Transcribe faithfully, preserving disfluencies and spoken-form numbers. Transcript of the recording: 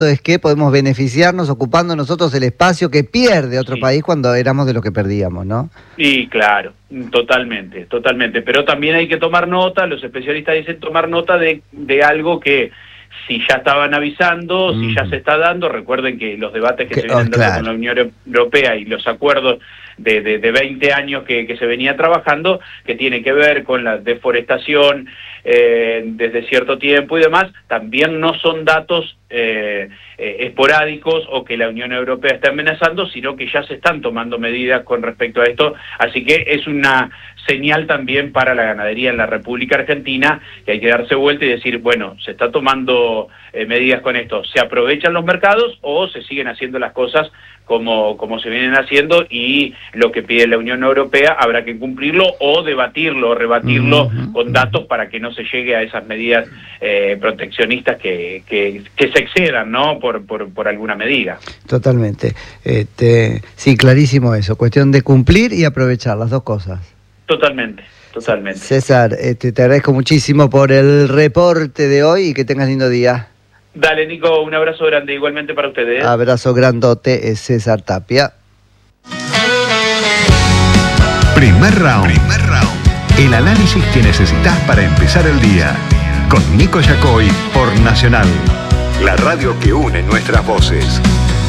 es que podemos beneficiarnos ocupando nosotros el espacio que pierde otro Sí. país cuando éramos de lo que perdíamos, ¿no? Y claro, totalmente, totalmente. Pero también hay que tomar nota, los especialistas dicen tomar nota de, de algo que si ya estaban avisando, Mm. si ya se está dando, recuerden que los debates que, Que- se vienen oh, dando claro. con la Unión Europea y los acuerdos de, de, de veinte años que, que se venía trabajando, que tiene que ver con la deforestación eh, desde cierto tiempo y demás, también no son datos eh, eh, esporádicos o que la Unión Europea está amenazando, sino que ya se están tomando medidas con respecto a esto, así que es una señal también para la ganadería en la República Argentina, que hay que darse vuelta y decir, bueno, se está tomando eh, medidas con esto, ¿se aprovechan los mercados o se siguen haciendo las cosas como, como se vienen haciendo y lo que pide la Unión Europea habrá que cumplirlo o debatirlo o rebatirlo Uh-huh. con datos para que no se llegue a esas medidas eh, proteccionistas que, que, que se excedan, ¿no? Por, por, por alguna medida. Totalmente. Este, sí, clarísimo eso. Cuestión de cumplir y aprovechar las dos cosas. Totalmente, totalmente. César, este, te agradezco muchísimo por el reporte de hoy y que tengas lindo día. Dale, Nico, un abrazo grande, igualmente para ustedes. Abrazo grandote, es César Tapia. Primer round. Primer round. El análisis que necesitas para empezar el día. Con Nico Yacoy por Nacional. La radio que une nuestras voces.